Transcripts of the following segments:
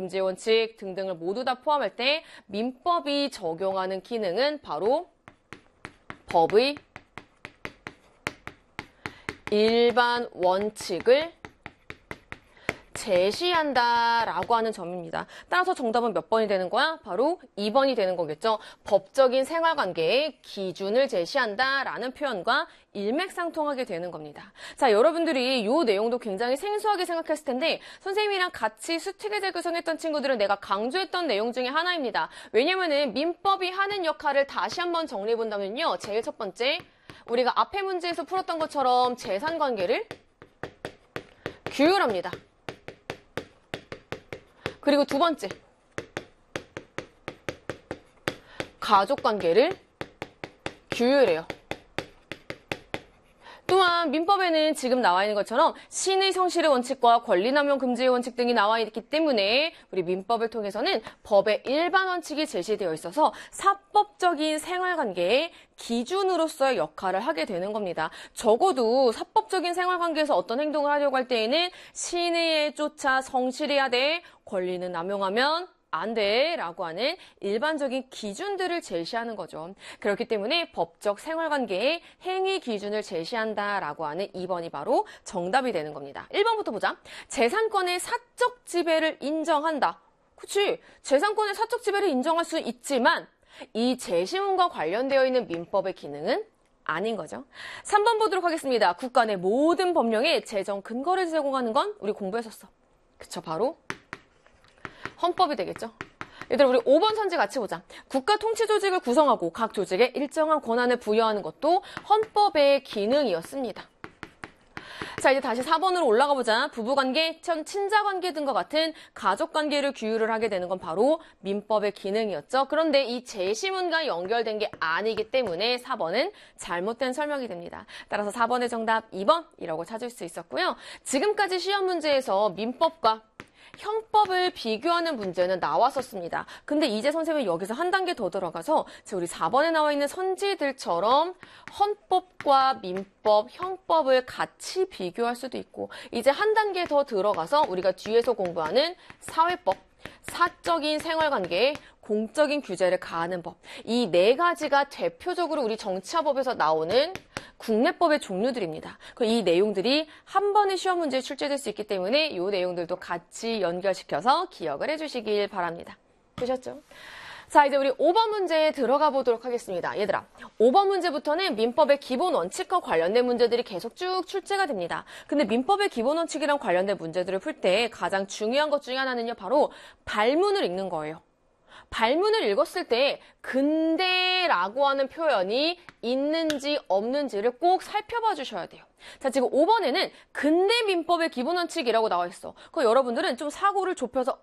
금지의 원칙 등등을 모두 다 포함할 때 민법이 적용하는 기능은 바로 법의 일반 원칙을 제시한다라고 하는 점입니다. 따라서 정답은 몇 번이 되는 거야? 바로 2번이 되는 거겠죠. 법적인 생활관계의 기준을 제시한다라는 표현과 일맥상통하게 되는 겁니다. 자, 여러분들이 이 내용도 굉장히 생소하게 생각했을 텐데 선생님이랑 같이 수특예제 구성했던 친구들은 내가 강조했던 내용 중에 하나입니다. 왜냐면은 민법이 하는 역할을 다시 한번 정리해 본다면요. 제일 첫 번째, 우리가 앞에 문제에서 풀었던 것처럼 재산관계를 규율합니다. 그리고 두 번째, 가족관계를 규율해요. 또한 민법에는 지금 나와 있는 것처럼 신의 성실의 원칙과 권리남용 금지의 원칙 등이 나와 있기 때문에 우리 민법을 통해서는 법의 일반 원칙이 제시되어 있어서 사법적인 생활관계의 기준으로서의 역할을 하게 되는 겁니다. 적어도 사법적인 생활관계에서 어떤 행동을 하려고 할 때에는 신의에 쫓아 성실해야 돼, 권리는 남용하면 안 돼 라고 하는 일반적인 기준들을 제시하는 거죠. 그렇기 때문에 법적 생활관계의 행위 기준을 제시한다라고 하는 2번이 바로 정답이 되는 겁니다. 1번부터 보자. 재산권의 사적 지배를 인정한다. 그치? 재산권의 사적 지배를 인정할 수 있지만 이 제시문과 관련되어 있는 민법의 기능은 아닌 거죠. 3번 보도록 하겠습니다. 국가 내 모든 법령의 재정 근거를 제공하는 건 우리 공부했었어. 그쵸? 바로 헌법이 되겠죠. 얘들아, 우리 5번 선지 같이 보자. 국가 통치 조직을 구성하고 각 조직에 일정한 권한을 부여하는 것도 헌법의 기능이었습니다. 자, 이제 다시 4번으로 올라가 보자. 부부관계, 친자관계 등과 같은 가족관계를 규율을 하게 되는 건 바로 민법의 기능이었죠. 그런데 이 제시문과 연결된 게 아니기 때문에 4번은 잘못된 설명이 됩니다. 따라서 4번의 정답 2번이라고 찾을 수 있었고요. 지금까지 시험 문제에서 민법과 형법을 비교하는 문제는 나왔었습니다. 근데 이제 선생님은 여기서 한 단계 더 들어가서 우리 4번에 나와 있는 선지들처럼 헌법과 민법, 형법을 같이 비교할 수도 있고 이제 한 단계 더 들어가서 우리가 뒤에서 공부하는 사회법, 사적인 생활관계에 공적인 규제를 가하는 법. 이 네 가지가 대표적으로 우리 정치화법에서 나오는 국내법의 종류들입니다. 이 내용들이 한 번의 시험 문제에 출제될 수 있기 때문에 이 내용들도 같이 연결시켜서 기억을 해주시길 바랍니다. 되셨죠? 자, 이제 우리 5번 문제에 들어가 보도록 하겠습니다. 얘들아, 5번 문제부터는 민법의 기본 원칙과 관련된 문제들이 계속 쭉 출제가 됩니다. 근데 민법의 기본 원칙이랑 관련된 문제들을 풀 때 가장 중요한 것 중에 하나는요, 바로 발문을 읽는 거예요. 발문을 읽었을 때 근대라고 하는 표현이 있는지 없는지를 꼭 살펴봐 주셔야 돼요. 자, 지금 5번에는 근대 민법의 기본 원칙이라고 나와 있어. 그 여러분들은 좀 사고를 좁혀서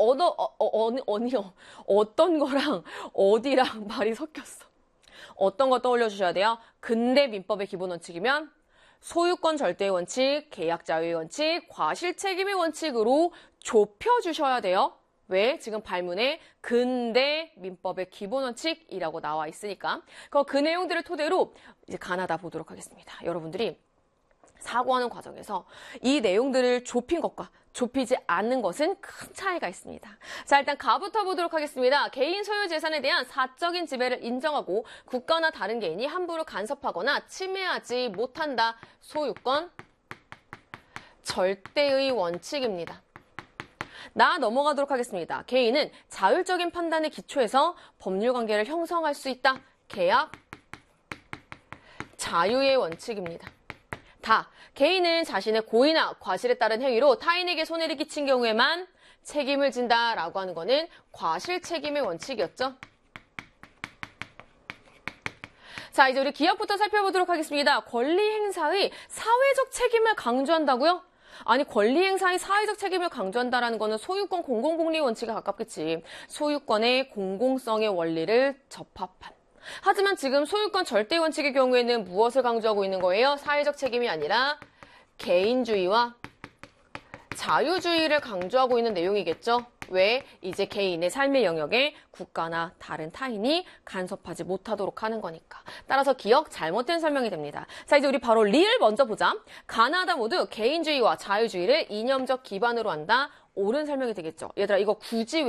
어떤 거랑 어디랑 말이 섞였어. 어떤 거 떠올려 주셔야 돼요? 근대 민법의 기본 원칙이면 소유권 절대의 원칙, 계약 자유의 원칙, 과실 책임의 원칙으로 좁혀 주셔야 돼요. 왜? 지금 발문에 근대 민법의 기본 원칙이라고 나와 있으니까. 그 내용들을 토대로 이제 가나다 보도록 하겠습니다. 여러분들이 사고하는 과정에서 이 내용들을 좁힌 것과 좁히지 않는 것은 큰 차이가 있습니다. 자, 일단 가부터 보도록 하겠습니다. 개인 소유 재산에 대한 사적인 지배를 인정하고 국가나 다른 개인이 함부로 간섭하거나 침해하지 못한다. 소유권 절대의 원칙입니다. 넘어가도록 하겠습니다. 개인은 자율적인 판단에 기초해서 법률관계를 형성할 수 있다. 계약 자유의 원칙입니다. 개인은 자신의 고의나 과실에 따른 행위로 타인에게 손해를 끼친 경우에만 책임을 진다라고 하는 거는 과실 책임의 원칙이었죠. 자, 이제 우리 기억부터 살펴보도록 하겠습니다. 권리 행사의 사회적 책임을 강조한다고요? 아니, 권리 행사의 사회적 책임을 강조한다라는 거는 소유권 공공복리 원칙에 가깝겠지. 소유권의 공공성의 원리를 접합한. 하지만 지금 소유권 절대 원칙의 경우에는 무엇을 강조하고 있는 거예요? 사회적 책임이 아니라 개인주의와 자유주의를 강조하고 있는 내용이겠죠. 왜? 이제 개인의 삶의 영역에 국가나 다른 타인이 간섭하지 못하도록 하는 거니까. 따라서 기억 잘못된 설명이 됩니다. 자, 이제 우리 바로 리을 먼저 보자. 가나다 모두 개인주의와 자유주의를 이념적 기반으로 한다. 옳은 설명이 되겠죠. 얘들아, 이거 굳이